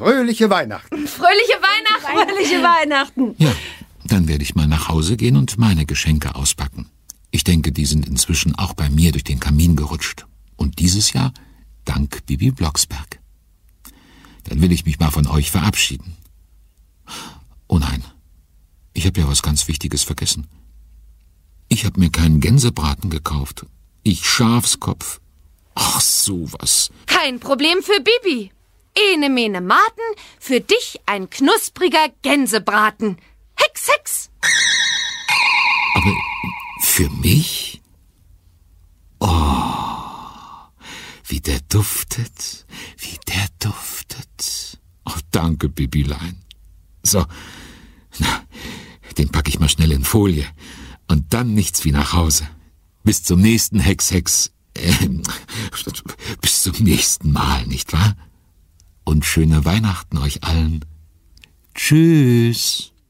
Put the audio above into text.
fröhliche Weihnachten. Fröhliche Weihnachten. Fröhliche Weihnachten. Ja, dann werde ich mal nach Hause gehen und meine Geschenke auspacken. Ich denke, die sind inzwischen auch bei mir durch den Kamin gerutscht. Und dieses Jahr dank Bibi Blocksberg. Dann will ich mich mal von euch verabschieden. Oh nein, ich habe ja was ganz Wichtiges vergessen. Ich habe mir keinen Gänsebraten gekauft. Ich Schafskopf. Ach, sowas. Kein Problem für Bibi. Ene mene Maten, für dich ein knuspriger Gänsebraten. Hex, hex. Aber für mich? Oh, wie der duftet, wie der duftet. Oh, danke, Bibilein. So, na, den packe ich mal schnell in Folie. Und dann nichts wie nach Hause. Bis zum nächsten Hex. Bis zum nächsten Mal, nicht wahr? Und schöne Weihnachten euch allen. Tschüss.